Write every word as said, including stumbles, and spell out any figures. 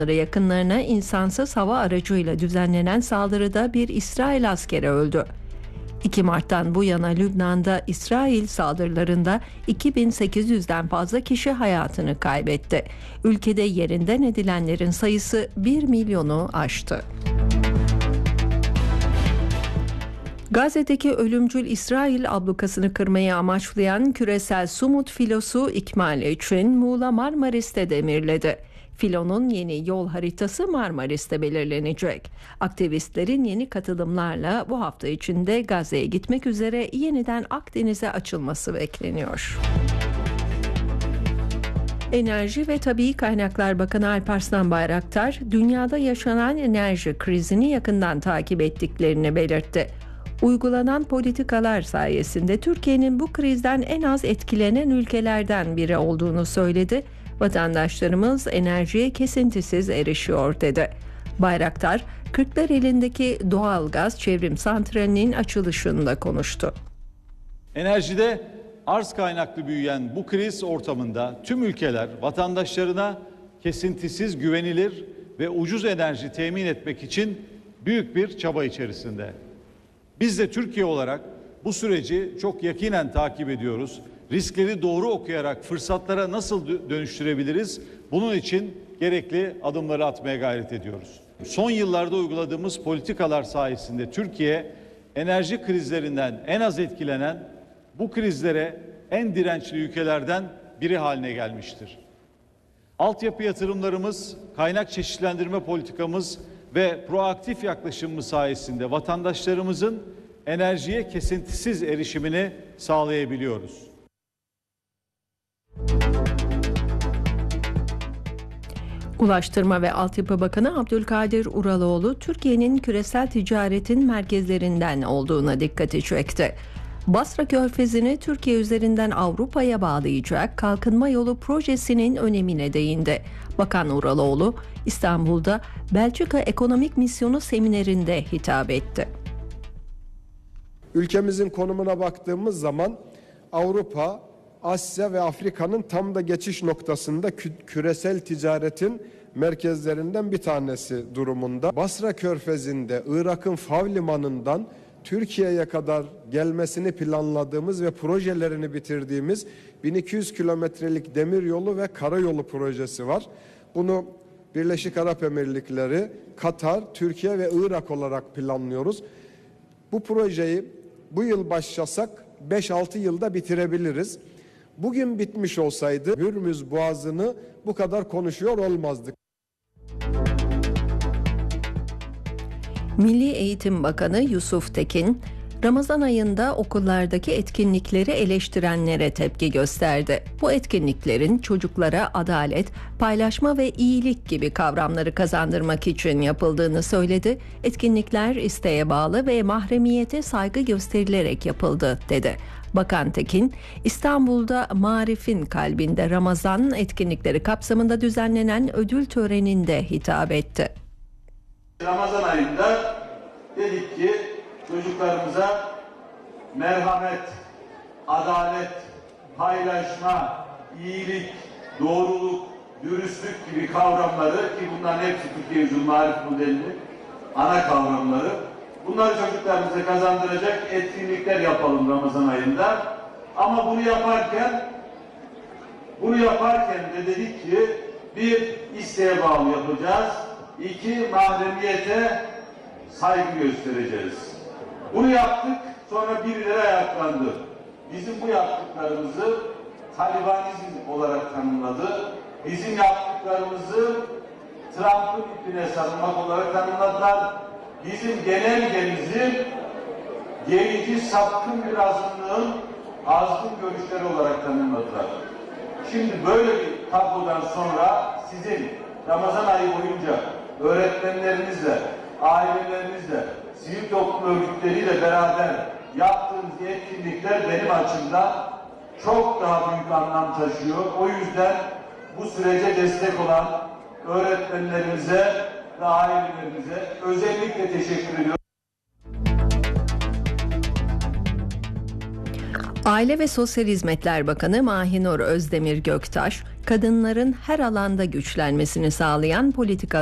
yakınlarına insansız hava aracıyla düzenlenen saldırıda bir İsrail askeri öldü. iki Mart'tan bu yana Lübnan'da İsrail saldırılarında iki bin sekiz yüzden fazla kişi hayatını kaybetti. Ülkede yerinden edilenlerin sayısı bir milyonu aştı. Gazze'deki ölümcül İsrail ablukasını kırmayı amaçlayan küresel Sumut filosu ikmal için Muğla Marmaris'te demirledi. Filonun yeni yol haritası Marmaris'te belirlenecek. Aktivistlerin yeni katılımlarla bu hafta içinde Gazze'ye gitmek üzere yeniden Akdeniz'e açılması bekleniyor. Enerji ve Tabii Kaynaklar Bakanı Alparslan Bayraktar, dünyada yaşanan enerji krizini yakından takip ettiklerini belirtti. Uygulanan politikalar sayesinde Türkiye'nin bu krizden en az etkilenen ülkelerden biri olduğunu söyledi. Vatandaşlarımız enerjiye kesintisiz erişiyor dedi. Bayraktar, Kırklareli'ndeki doğalgaz çevrim santralinin açılışında konuştu. Enerjide arz kaynaklı büyüyen bu kriz ortamında tüm ülkeler vatandaşlarına kesintisiz, güvenilir ve ucuz enerji temin etmek için büyük bir çaba içerisinde. Biz de Türkiye olarak bu süreci çok yakinen takip ediyoruz. Riskleri doğru okuyarak fırsatlara nasıl dönüştürebiliriz? Bunun için gerekli adımları atmaya gayret ediyoruz. Son yıllarda uyguladığımız politikalar sayesinde Türkiye enerji krizlerinden en az etkilenen, bu krizlere en dirençli ülkelerden biri haline gelmiştir. Altyapı yatırımlarımız, kaynak çeşitlendirme politikamız ve proaktif yaklaşımımız sayesinde vatandaşlarımızın enerjiye kesintisiz erişimini sağlayabiliyoruz. Ulaştırma ve Altyapı Bakanı Abdülkadir Uraloğlu, Türkiye'nin küresel ticaretin merkezlerinden olduğuna dikkati çekti. Basra Körfezi'ni Türkiye üzerinden Avrupa'ya bağlayacak kalkınma yolu projesinin önemine değindi. Bakan Uraloğlu, İstanbul'da Belçika Ekonomik Misyonu seminerinde hitap etti. Ülkemizin konumuna baktığımız zaman Avrupa, Asya ve Afrika'nın tam da geçiş noktasında kü- küresel ticaretin merkezlerinden bir tanesi durumunda. Basra Körfezi'nde Irak'ın Fav Limanı'ndan Türkiye'ye kadar gelmesini planladığımız ve projelerini bitirdiğimiz bin iki yüz kilometrelik demiryolu ve karayolu projesi var. Bunu Birleşik Arap Emirlikleri, Katar, Türkiye ve Irak olarak planlıyoruz. Bu projeyi bu yıl başlasak beş altı yılda bitirebiliriz. Bugün bitmiş olsaydı Hürmüz Boğazı'nı bu kadar konuşuyor olmazdık. Milli Eğitim Bakanı Yusuf Tekin, Ramazan ayında okullardaki etkinlikleri eleştirenlere tepki gösterdi. Bu etkinliklerin çocuklara adalet, paylaşma ve iyilik gibi kavramları kazandırmak için yapıldığını söyledi. Etkinlikler isteğe bağlı ve mahremiyete saygı gösterilerek yapıldı, dedi. Bakan Tekin, İstanbul'da Marif'in kalbinde Ramazan etkinlikleri kapsamında düzenlenen ödül töreninde hitap etti. Ramazan ayında dedik ki çocuklarımıza merhamet, adalet, paylaşma, iyilik, doğruluk, dürüstlük gibi kavramları, ki bunların hepsi Türkiye Yüzyıl Marif modelinin ana kavramları, bunları çocuklarımıza kazandıracak etkinlikler yapalım Ramazan ayında. Ama bunu yaparken bunu yaparken de dedik ki bir, isteğe bağlı yapacağız. İki, mahremiyete saygı göstereceğiz. Bunu yaptık, sonra birileri ayaklandı. Bizim bu yaptıklarımızı Talibanizm olarak tanımladı. Bizim yaptıklarımızı Trump'ın ipine sarılmak olarak tanımladılar. Bizim genelgemizi gerici, sapkın bir azınlığın azgın görüşleri olarak tanımladılar. Şimdi böyle bir tablodan sonra sizin Ramazan ayı boyunca öğretmenlerinizle, ailelerinizle, sivil toplum örgütleriyle beraber yaptığınız etkinlikler benim açımdan çok daha büyük anlam taşıyor. O yüzden bu sürece destek olan öğretmenlerimize ve ailelerimize özellikle teşekkür ediyorum. Aile ve Sosyal Hizmetler Bakanı Mahinur Özdemir Göktaş, kadınların her alanda güçlenmesini sağlayan politika